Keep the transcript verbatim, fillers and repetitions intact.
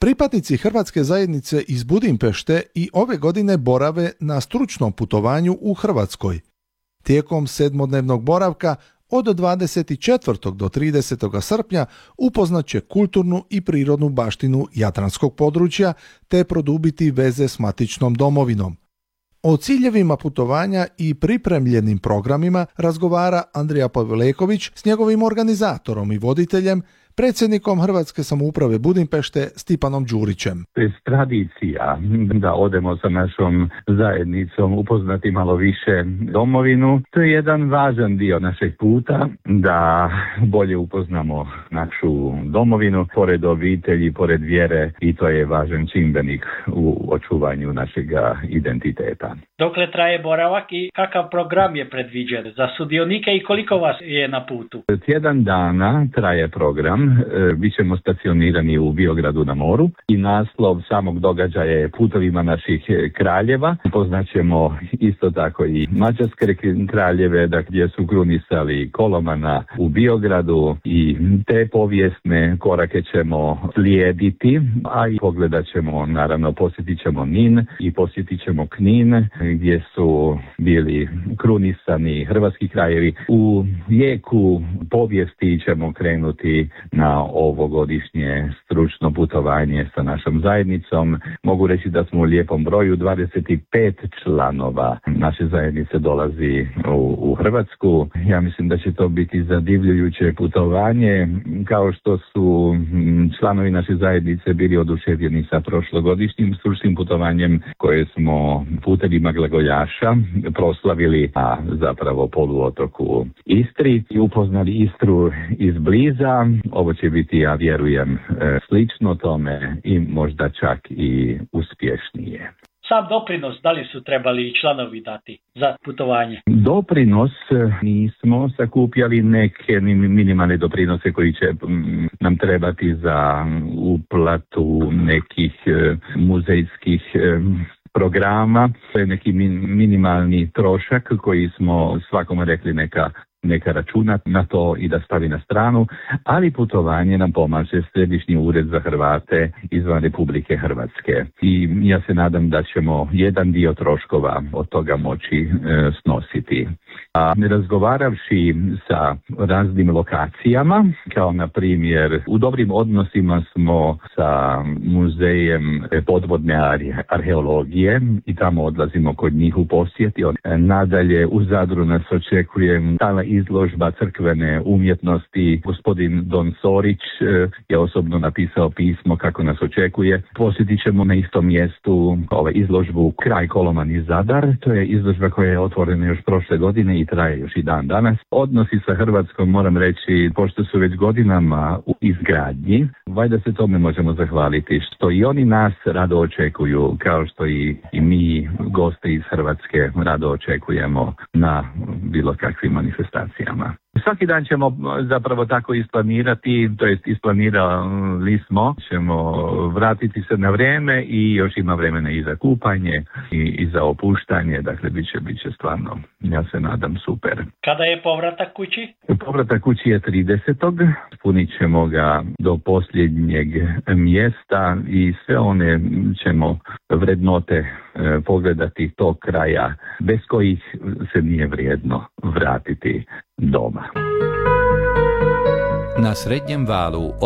Pripadnici hrvatske zajednice iz Budimpešte i ove godine borave na stručnom putovanju u Hrvatskoj. Tijekom sedmodnevnog boravka od dvadeset četvrtog do tridesetog srpnja upoznaće kulturnu i prirodnu baštinu jadranskog područja te produbiti veze s matičnom domovinom. O ciljevima putovanja i pripremljenim programima razgovara Andrija Pavleković s njegovim organizatorom i voditeljem, predsjednikom Hrvatske samouprave Budimpešte Stipanom Đurićem. To je tradicija da odemo sa našom zajednicom upoznati malo više domovinu. To je jedan važan dio našeg puta da bolje upoznamo našu domovinu, pored obitelji, pored vjere, i to je važan čimbenik u očuvanju našega identiteta. Dokle traje boravak i kakav program je predviđen za sudionike i koliko vas je na putu? Tjedan dana traje program. Bićemo stacionirani u Biogradu na moru i naslov samog događaja je Putovima naših kraljeva. Poznaćemo isto tako i mađarske kraljeve, da gdje su krunisali Kolomana u Biogradu, i te povijesne korake ćemo slijediti, a i pogledat ćemo, naravno posjetit ćemo Nin i posjetit ćemo Knin, gdje su bili krunisani hrvatski kraljevi. U jeku povijesti ćemo krenuti na ovogodišnje stručno putovanje sa našom zajednicom. Mogu reći da smo u lijepom broju, dvadeset pet članova naše zajednice dolazi u, u Hrvatsku. Ja mislim da će to biti zadivljujuće putovanje, kao što su članovi naše zajednice bili oduševljeni sa prošlogodišnjim stručnim putovanjem koje smo Putevima glagoljaša proslavili na zapravo poluotoku Istri i upoznali Istru izbliza. Ovo će biti, ja vjerujem, slično tome i možda čak i uspješnije. Sam doprinos, da li su trebali članovi dati za putovanje? Doprinos nismo sakupljali, neke minimalne doprinose koji će nam trebati za uplatu nekih muzejskih programa. To je neki minimalni trošak koji smo svakom rekli neka neka računat na to i da stavi na stranu, ali putovanje nam pomaže Središnji ured za Hrvate izvan Republike Hrvatske. I ja se nadam da ćemo jedan dio troškova od toga moći e, snositi. A razgovaravši sa raznim lokacijama, kao na primjer u dobrim odnosima smo sa muzejem podvodne arheologije i tamo odlazimo kod njih u posjeti. Nadalje u Zadru nas očekuje stalna izložba crkvene umjetnosti. Gospodin Don Sorić je osobno napisao pismo kako nas očekuje. Posjetit ćemo na istom mjestu ovaj, izložbu Kraj Koloman i Zadar. To je izložba koja je otvorena još prošle godine i traje još i dan danas. Odnosi sa Hrvatskom, moram reći, pošto su već godinama u izgradnji, valjda se tome možemo zahvaliti što i oni nas rado očekuju, kao što i, i mi goste iz Hrvatske rado očekujemo na bilo kakvim manifestacijama. Svaki dan ćemo zapravo tako isplanirati, to jest isplanirali smo, ćemo vratiti se na vrijeme i još ima vremena i za kupanje i, i za opuštanje, dakle bit će, bit će stvarno, ja se nadam, super. Kada je povratak kući? Povratak kući je tridesetog Punit ćemo ga do posljednjeg mjesta i sve one ćemo vrednote e, pogledati tog kraja bez kojih se nije vrijedno vratiti doma. Na srednjem valu